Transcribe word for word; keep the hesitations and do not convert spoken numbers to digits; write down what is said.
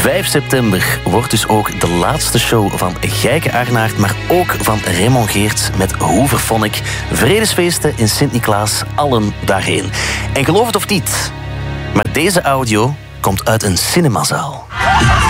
vijf september wordt dus ook de laatste show van Gijke Arnaert, maar ook van Raymond Geerts met Hooverphonic. Vredesfeesten in Sint-Niklaas, allen daarheen. En geloof het of niet, maar deze audio komt uit een cinemazaal.